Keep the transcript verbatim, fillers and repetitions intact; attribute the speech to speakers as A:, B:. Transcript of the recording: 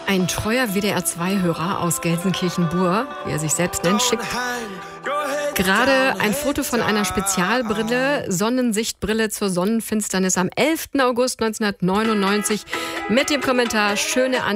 A: Ein treuer W D R zwei Hörer aus Gelsenkirchen-Bur, wie er sich selbst nennt, schickt gerade ein Foto von einer Spezialbrille, Sonnensichtbrille zur Sonnenfinsternis am elften August neunzehnhundertneunundneunzig mit dem Kommentar: Schöne An